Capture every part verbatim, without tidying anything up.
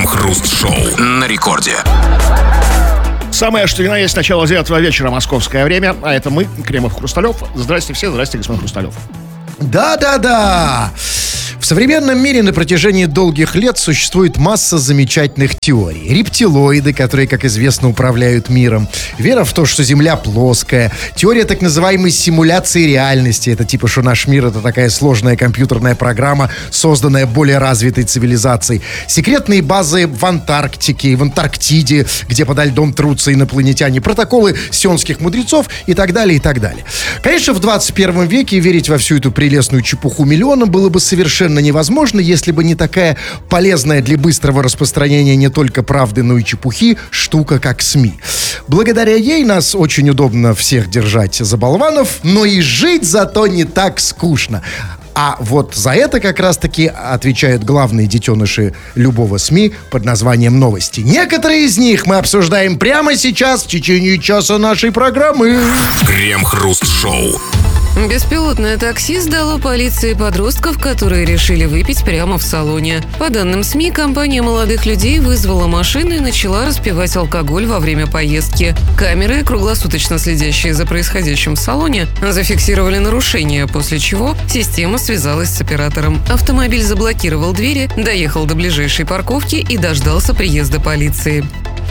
Крем-хруст-шоу на рекорде. Самое что ни на есть начало девятого вечера, московское время. А это мы, Кремов, Хрусталев. Здрасте все, здрасте, господин Хрусталев. Да-да-да! В современном мире на протяжении долгих лет существует масса замечательных теорий. Рептилоиды, которые, как известно, управляют миром. Вера в то, что Земля плоская. Теория так называемой симуляции реальности. Это типа, что наш мир — это такая сложная компьютерная программа, созданная более развитой цивилизацией. Секретные базы в Антарктике, в Антарктиде, где подо льдом трутся инопланетяне. Протоколы сионских мудрецов и так далее, и так далее. Конечно, в двадцать первом веке верить во всю эту прелестную чепуху миллионам было бы совершенно невозможно, если бы не такая полезная для быстрого распространения не только правды, но и чепухи штука, как СМИ. Благодаря ей нас очень удобно всех держать за болванов, но и жить зато не так скучно. А вот за это как раз-таки отвечают главные детеныши любого СМИ под названием новости. Некоторые из них мы обсуждаем прямо сейчас в течение часа нашей программы. Крем-хруст-шоу. Беспилотное такси сдало полиции подростков, которые решили выпить прямо в салоне. По данным СМИ, компания молодых людей вызвала машину и начала распивать алкоголь во время поездки. Камеры, круглосуточно следящие за происходящим в салоне, зафиксировали нарушение, после чего система связалась с оператором. Автомобиль заблокировал двери, доехал до ближайшей парковки и дождался приезда полиции.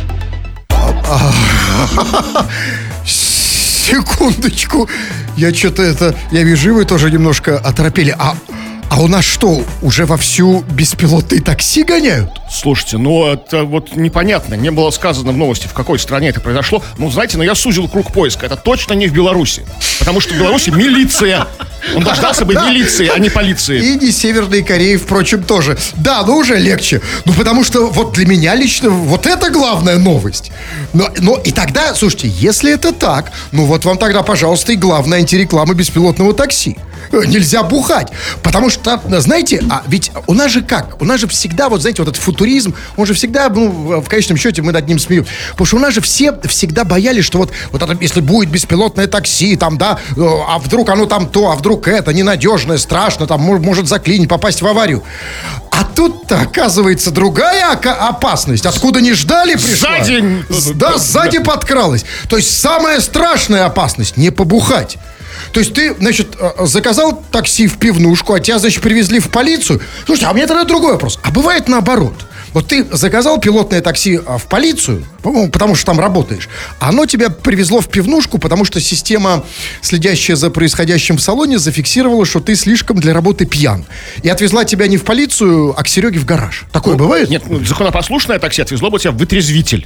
Секундочку. Я что-то это... Я вижу, вы тоже немножко оторопели. А, а у нас что, уже вовсю беспилотные такси гоняют? Слушайте, ну это вот непонятно. Не было сказано в новости, в какой стране это произошло. Ну, знаете, но я сузил круг поиска. Это точно не в Беларуси. Потому что в Беларуси милиция. Он дождался бы милиции, а не полиции. И не Северной Кореи, впрочем, тоже. Да, но уже легче. Ну, потому что вот для меня лично вот это главная новость. Но, но и тогда, слушайте, если это так, ну вот вам тогда, пожалуйста, и главная антиреклама беспилотного такси. Нельзя бухать. Потому что, знаете, а ведь у нас же как? У нас же всегда, вот знаете, вот этот футуризм, он же всегда, ну, в конечном счете мы над ним смеемся. Потому что у нас же все всегда боялись, что вот, вот это, если будет беспилотное такси, там, да, а вдруг оно там то, а вдруг это, ненадежное, страшно, там, может заклинить, попасть в аварию. А тут-то, оказывается, другая опасность. Откуда не ждали, пришла. Сзади. Да, сзади подкралась. То есть самая страшная опасность — не побухать. То есть ты, значит, заказал такси в пивнушку, а тебя, значит, привезли в полицию. Слушайте, а у меня тогда другой вопрос. А бывает наоборот. Вот ты заказал пилотное такси в полицию, потому что там работаешь, а оно тебя привезло в пивнушку, потому что система, следящая за происходящим в салоне, зафиксировала, что ты слишком для работы пьян. И отвезла тебя не в полицию, а к Сереге в гараж. Такое ну, бывает? Нет, ну, законопослушное такси отвезло бы тебя в вытрезвитель.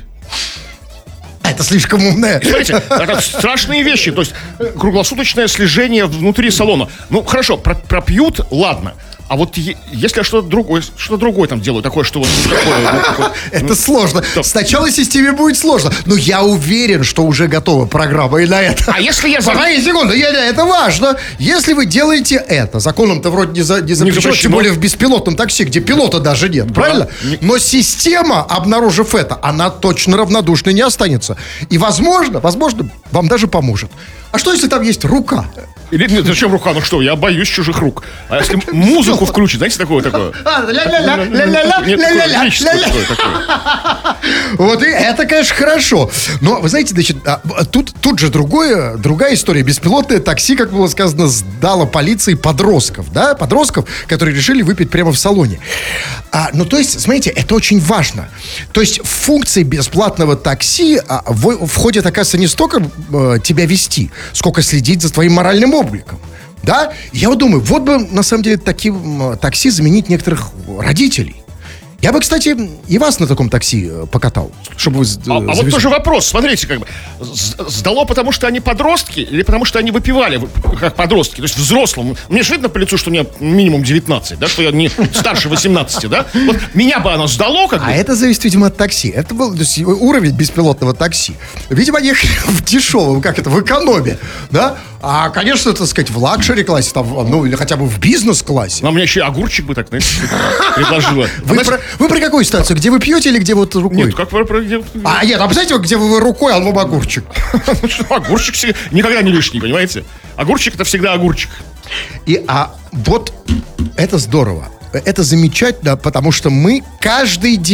Это слишком умное. Смотрите, это страшные вещи. То есть круглосуточное слежение внутри салона. Ну, хорошо, пропьют, ладно. А вот е- если я что-то другое, что-то другое там делаю, такое, что вот такое, ну, такое, это ну, сложно. Да. Сначала системе будет сложно, но я уверен, что уже готова программа и на это. А если я... Погоди секунду, я, я, это важно. Если вы делаете это, законом-то вроде не, за, не запрещено, запрещено, тем более в беспилотном такси, где пилота даже нет, да. Правильно? Не... Но система, обнаружив это, она точно равнодушной не останется. И, возможно, возможно, вам даже поможет. А что, если там есть рука? Или нет, зачем рука? Ну что, я боюсь чужих рук. А если музыку включить, знаете, такое такое? Вот и это, конечно, хорошо. Но, вы знаете, значит, тут, тут же другое, другая история. Беспилотное такси, как было сказано, сдало полиции подростков, да, подростков, которые решили выпить прямо в салоне. А, ну, то есть, смотрите, это очень важно. То есть, в функции бесплатного такси а, в, входит, оказывается, не столько а, тебя вести, сколько следить за твоим моральным обликом. Да? Я вот думаю, вот бы, на самом деле, таким такси заменить некоторых родителей. Я бы, кстати, и вас на таком такси покатал, чтобы вы А, а вот тоже вопрос, смотрите, как бы сдало, потому что они подростки или потому что они выпивали как подростки, то есть взрослым. Мне же видно по лицу, что мне минимум девятнадцать, да, что я не старше восемнадцати, да? Вот меня бы оно сдало как бы. А это зависит, видимо, от такси. Это был, то есть, уровень беспилотного такси. Видимо, они в дешевом, как это, в экономе, да? А, конечно, так сказать, в лакшери-классе, там, ну, или хотя бы в бизнес-классе. Но у меня еще и огурчик бы так, знаете, предложила. Вы, а про, вы про какую ситуацию? Где вы пьете или где вот рукой? Нет, как про... про где... А, нет, а представляете, где вы рукой, а вам огурчик? Огурчик никогда не лишний, понимаете? Огурчик — это всегда огурчик. И, а вот это здорово. Это замечательно, потому что мы каждый день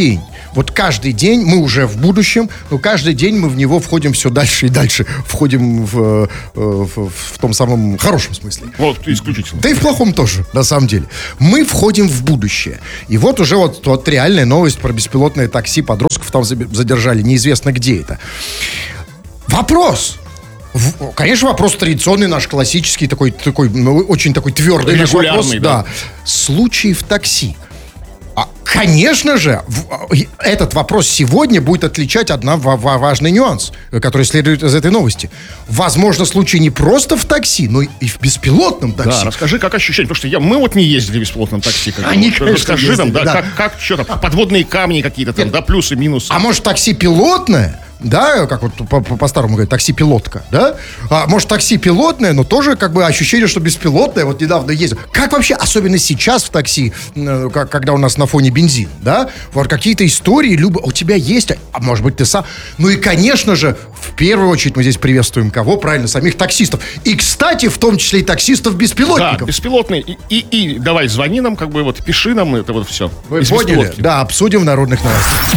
Вот каждый день, мы уже в будущем, но каждый день мы в него входим все дальше и дальше. Входим в, в, в том самом хорошем смысле. Вот, исключительно. Да и в плохом тоже, на самом деле. Мы входим в будущее. И вот уже вот, вот реальная новость про беспилотное такси. Подростков там задержали. Неизвестно, где это. Вопрос. В, конечно, вопрос традиционный наш, классический, такой, такой ну, очень такой твердый наш вопрос. Да. Да. Случай в такси. А, конечно же, в, этот вопрос сегодня будет отличать один важный нюанс, который следует из этой новости. Возможно, случай не просто в такси, но и в беспилотном такси. Да, расскажи, как ощущение, потому что я, мы вот не ездили в беспилотном такси. Как Они, вот. конечно, Расскажи ездили, нам, да, да. Как, как, что там, подводные камни какие-то там, да, плюсы, минусы. А может, такси пилотное? Да, как вот по- по- по-старому говорят, такси-пилотка, да? А может, такси пилотное, но тоже как бы ощущение, что беспилотное. Вот недавно ездил. Как вообще, особенно сейчас в такси, э, как, когда у нас на фоне бензин, да? Вот какие-то истории, любо, у тебя есть, а может быть, ты сам. Ну и, конечно же, в первую очередь мы здесь приветствуем кого? Правильно, самих таксистов. И, кстати, в том числе и таксистов-беспилотников. Да, беспилотные. И, и, и давай, звони нам, как бы, вот, пиши нам это вот все. Вы поняли? Да, обсудим в народных новостях.